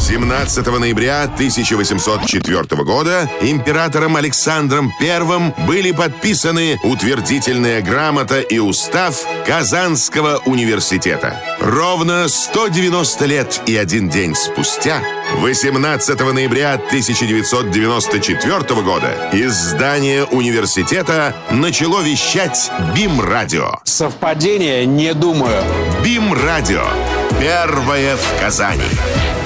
17 ноября 1804 года императором Александром I были подписаны утвердительная грамота и устав Казанского университета. Ровно 190 лет и 1 день спустя, 18 ноября 1994 года, из здания университета начало вещать БИМ-радио. Совпадение? Не думаю. БИМ-радио. Первое в Казани.